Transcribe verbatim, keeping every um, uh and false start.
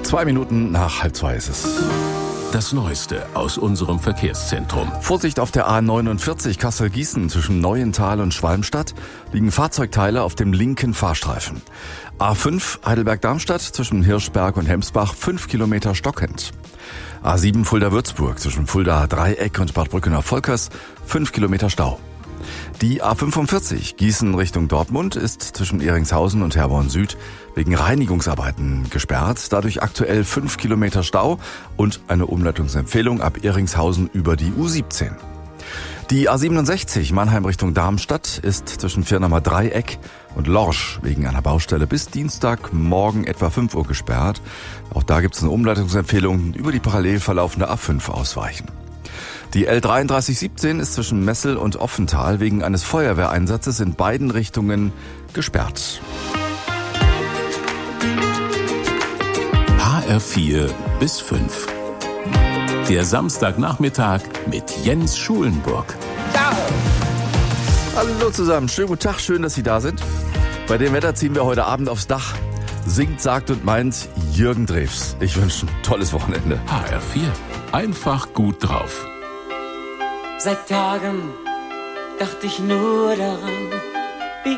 Zwei Minuten nach halb zwei ist es. Das Neueste aus unserem Verkehrszentrum. Vorsicht auf der A neunundvierzig Kassel-Gießen zwischen Neuental und Schwalmstadt liegen Fahrzeugteile auf dem linken Fahrstreifen. A fünf Heidelberg-Darmstadt zwischen Hirschberg und Hemsbach fünf Kilometer stockend. A sieben Fulda-Würzburg zwischen Fulda Dreieck und Bad Brückener-Volkers fünf Kilometer Stau. Die A fünfundvierzig Gießen Richtung Dortmund ist zwischen Ehringshausen und Herborn Süd wegen Reinigungsarbeiten gesperrt. Dadurch aktuell fünf Kilometer Stau und eine Umleitungsempfehlung ab Ehringshausen über die U siebzehn. Die A siebenundsechzig Mannheim Richtung Darmstadt ist zwischen Firnamer Dreieck und Lorsch wegen einer Baustelle bis Dienstagmorgen etwa fünf Uhr gesperrt. Auch da gibt es eine Umleitungsempfehlung, über die parallel verlaufende A fünf ausweichen. Die L dreiunddreißig siebzehn ist zwischen Messel und Offental wegen eines Feuerwehreinsatzes in beiden Richtungen gesperrt. H R vier bis fünf. Der Samstagnachmittag mit Jens Schulenburg. Ja. Hallo zusammen, schönen guten Tag, schön, dass Sie da sind. Bei dem Wetter ziehen wir heute Abend aufs Dach. Singt, sagt und meint Jürgen Drews. Ich wünsche ein tolles Wochenende. H R vier. Einfach gut drauf. Seit Tagen dachte ich nur daran,